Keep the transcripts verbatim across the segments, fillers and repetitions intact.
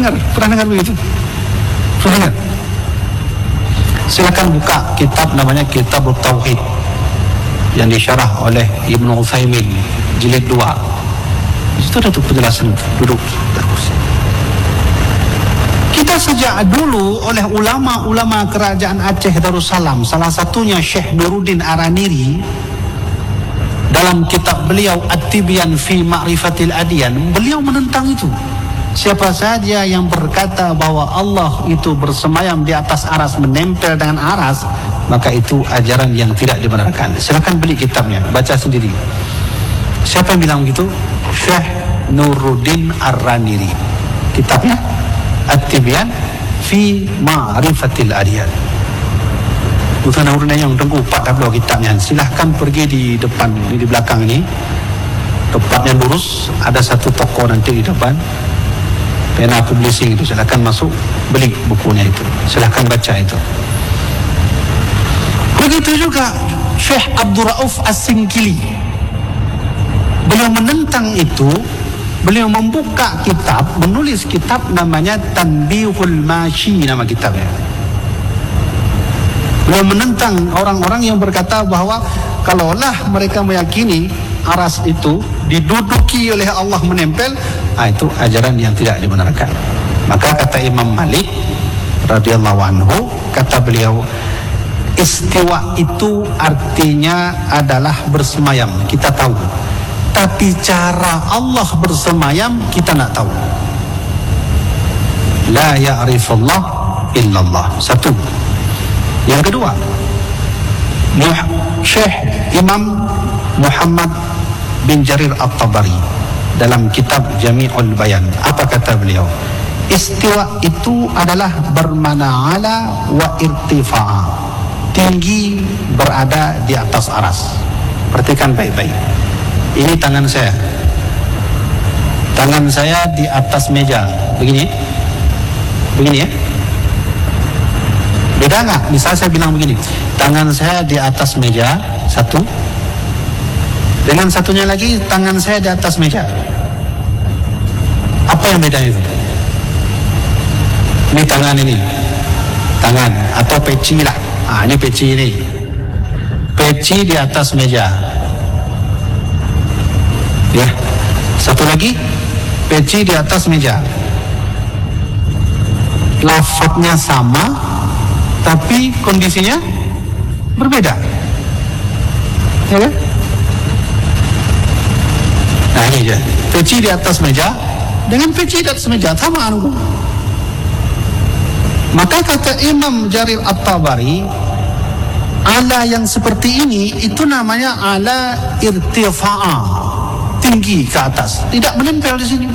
dengar? Pernah dengar begitu? Pernah dengar? Silakan buka kitab namanya Kitab Tauhid yang disyarah oleh Ibnu Utsaimin jilid dua. Di situ ada tuh penjelasan. Duduk terus. Kita sejak dulu oleh ulama-ulama kerajaan Aceh Darussalam, salah satunya Syekh Nuruddin Araniri, dalam kitab beliau At-Tibyan fi Ma'rifatil Adyan, beliau menentang itu. Siapa saja yang berkata bahwa Allah itu bersemayam di atas aras, menempel dengan aras, maka itu ajaran yang tidak dibenarkan. Silakan beli kitabnya, baca sendiri. Siapa yang bilang begitu? Syekh Nuruddin Ar-Raniri. Kitabnya At-Tibyan fi Ma'rifatil Adyan. Bukan urut yang tunggu empat tablo kitabnya. Silahkan pergi di depan, di belakang ini. Tempatnya lurus, ada satu toko nanti di depan. Pena publishing itu, silahkan masuk, beli bukunya itu. Silahkan baca itu. Begitu juga Syekh Abdul Rauf As-Singkili. Beliau menentang itu. Beliau membuka kitab, menulis kitab namanya Tanbihul Mashi, nama kitabnya. Beliau menentang orang-orang yang berkata bahwa kalaulah mereka meyakini aras itu diduduki oleh Allah menempel, ah, itu ajaran yang tidak dibenarkan. Maka kata Imam Malik radhiyallahu anhu, kata beliau, istiwa itu artinya adalah bersemayam, kita tahu. Tapi cara Allah bersemayam kita nak tahu. La ya'rifullah illallah. Satu. Yang kedua, Syekh Imam Muhammad bin Jarir At-Tabari dalam kitab Jami'ul Bayan, apa kata beliau? Istiwa itu adalah bermana ala wa irtifa'a, tinggi, berada di atas aras. Perhatikan baik-baik. Ini tangan saya, tangan saya di atas meja, begini, begini ya. Beda nggak? Misal saya bilang begini, tangan saya di atas meja, satu, dengan satunya lagi tangan saya di atas meja. Apa yang beda itu? Ini tangan ini, tangan atau peci lah. Ah, ini peci ini, peci di atas meja. Ya, satu lagi peci di atas meja. Lafadznya sama, tapi kondisinya berbeda. Ya kan? Nah ini aja, peci di atas meja dengan peci di atas meja sama anu. Maka kata Imam Jarir At-Tabari, ala yang seperti ini itu namanya ala irtifa'a, tinggi ke atas, tidak menempel di sini.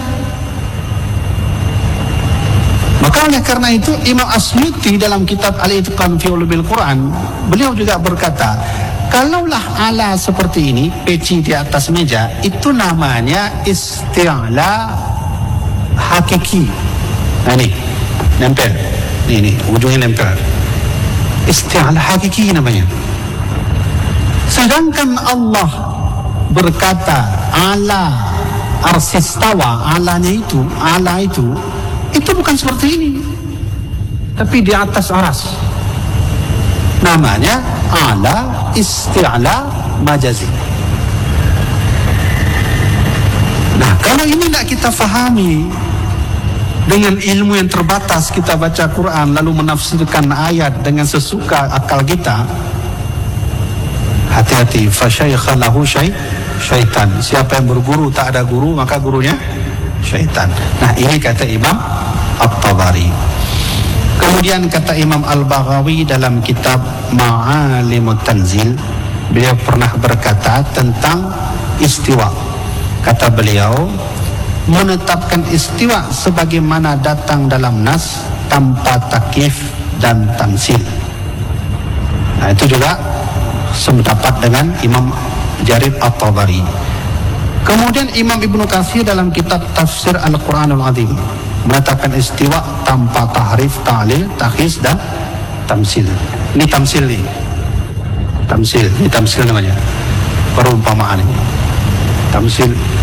Maka oleh karena itu Imam Asyuti dalam kitab Al-Itqan fi Ulumil Quran, beliau juga berkata, kalaulah ala seperti ini, peci di atas meja, itu namanya isti'la hakiki. Nah ini nempel, ini, ini ujungnya nempel, isti'la hakiki namanya. Sedangkan Allah berkata ala arsistawa, alanya itu, ala itu itu bukan seperti ini, tapi di atas aras. Namanya ala isti'la majazi. Nah, kalau ini tidak kita fahami dengan ilmu yang terbatas, kita baca Quran lalu menafsirkan ayat dengan sesuka akal kita, hati-hati. Fasyaikha lahu syai syaitan. Siapa yang berguru tak ada guru, maka gurunya syaitan. Nah, ini kata Imam At-Tabari. Kemudian kata Imam Al-Baghawi dalam kitab Ma'alimut Tanzil, beliau pernah berkata tentang istiwa. Kata beliau, menetapkan istiwa sebagaimana datang dalam nas tanpa takyif dan tamsil. Nah, itu juga sependapat dengan Imam Jarir At-Tabari. Kemudian Imam Ibnu Katsir dalam kitab Tafsir Al-Quranul Azim menetapkan istiwa tanpa tahrif, ta'lil, takhis dan tamsil. Ini tamsil nih, tamsil, ini tamsil namanya, perumpamaan ini, tamsil.